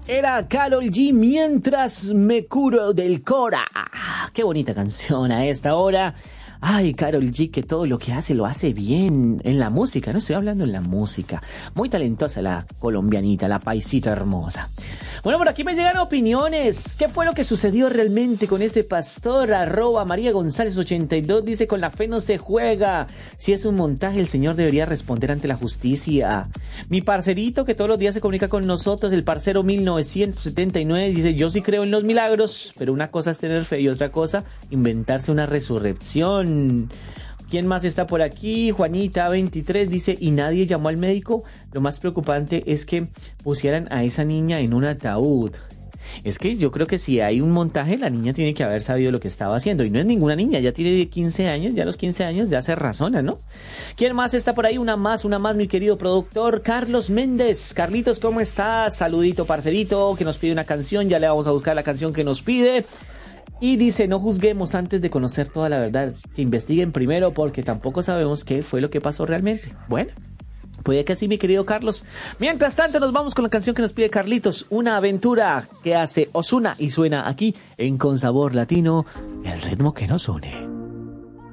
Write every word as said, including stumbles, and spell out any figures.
Era Karol G, Mientras me curo del Cora. Ah, qué bonita canción a esta hora. Ay, Karol G, que todo lo que hace lo hace bien en la música, no estoy hablando en la música. Muy talentosa la colombianita, la paisita hermosa. Bueno, por aquí me llegan opiniones. ¿Qué fue lo que sucedió realmente con este pastor? Arroba María González ochenta y dos dice: con la fe no se juega. Si es un montaje, el Señor debería responder ante la justicia. Mi parcerito, que todos los días se comunica con nosotros, el parcero mil novecientos setenta y nueve, dice: yo sí creo en los milagros, pero una cosa es tener fe y otra cosa, inventarse una resurrección. ¿Quién más está por aquí? Juanita veintitrés dice: ¿y nadie llamó al médico? Lo más preocupante es que pusieran a esa niña en un ataúd. Es que yo creo que si hay un montaje, la niña tiene que haber sabido lo que estaba haciendo. Y no es ninguna niña, ya tiene quince años, ya a los quince años ya se razona, ¿no? ¿Quién más está por ahí? Una más, una más, mi querido productor, Carlos Méndez. Carlitos, ¿cómo estás? Saludito, parcerito, que nos pide una canción. Ya le vamos a buscar la canción que nos pide. Y dice: no juzguemos antes de conocer toda la verdad, que investiguen primero porque tampoco sabemos qué fue lo que pasó realmente. Bueno, puede que así, mi querido Carlos. Mientras tanto, nos vamos con la canción que nos pide Carlitos, una aventura que hace Ozuna y suena aquí en Con Sabor Latino, el ritmo que nos une.